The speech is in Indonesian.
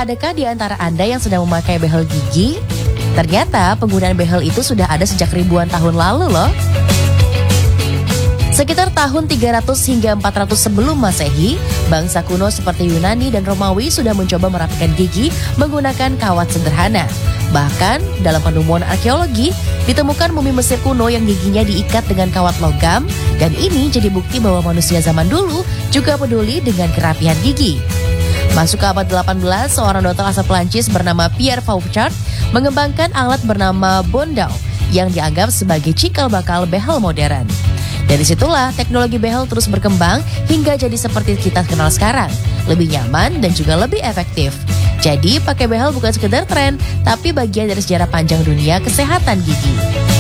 Adakah di antara Anda yang sedang memakai behel gigi? Ternyata penggunaan behel itu sudah ada sejak ribuan tahun lalu loh. Sekitar tahun 300 hingga 400 sebelum Masehi, bangsa kuno seperti Yunani dan Romawi sudah mencoba merapikan gigi menggunakan kawat sederhana. Bahkan dalam penemuan arkeologi, ditemukan mumi Mesir kuno yang giginya diikat dengan kawat logam, dan ini jadi bukti bahwa manusia zaman dulu juga peduli dengan kerapihan gigi. Masuk ke abad 18, seorang dokter asal Perancis bernama Pierre Fauchard mengembangkan alat bernama Bondau yang dianggap sebagai cikal bakal behel modern. Dari situlah teknologi behel terus berkembang hingga jadi seperti kita kenal sekarang, lebih nyaman dan juga lebih efektif. Jadi pakai behel bukan sekedar tren, tapi bagian dari sejarah panjang dunia kesehatan gigi.